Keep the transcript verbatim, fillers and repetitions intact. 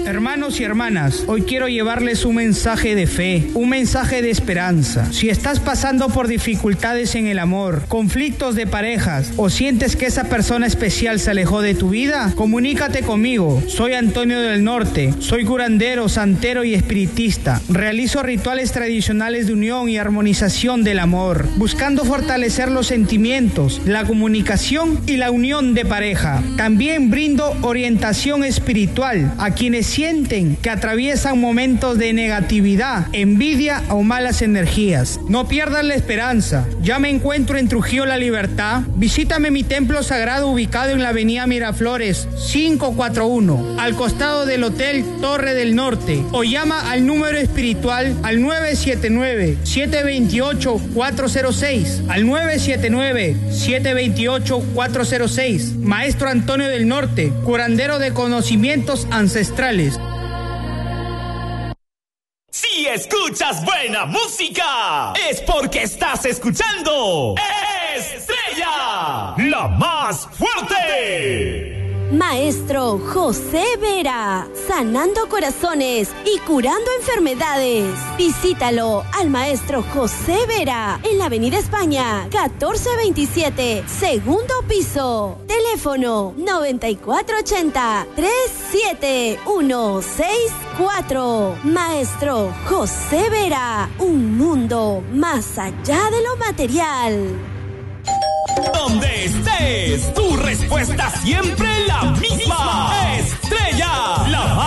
Hermanos y hermanas, hoy quiero llevarles un mensaje de fe, un mensaje de esperanza. Si estás pasando por dificultades en el amor, conflictos de parejas o sientes que esa persona especial se alejó de tu vida, comunícate conmigo. Soy Antonio del Norte, soy curandero, santero y espiritista. Realizo rituales tradicionales de unión y armonización del amor, buscando fortalecer los sentimientos, la comunicación y la unión de pareja. También brindo orientación espiritual a quienes sienten que atraviesan momentos de negatividad, envidia o malas energías. No pierdan la esperanza. Ya me encuentro en Trujillo La Libertad. Visítame mi templo sagrado ubicado en la avenida Miraflores quinientos cuarenta y uno, al costado del Hotel Torre del Norte, o llama al número espiritual al nueve siete nueve, siete dos ocho, cuatro cero seis, al nueve siete nueve, siete dos ocho, cuatro cero seis. Maestro Antonio del Norte, curandero de conocimientos ancestrales. Si escuchas buena música, es porque estás escuchando Estrella, la más fuerte. Maestro José Vera, sanando corazones y curando enfermedades. Visítalo al Maestro José Vera en la Avenida España, catorce veintisiete, segundo piso. Teléfono noventa y cuatro ochenta, treinta y siete ciento sesenta y cuatro. Maestro José Vera, un mundo más allá de lo material. Donde estés, tu respuesta siempre la misma. Estrella, la más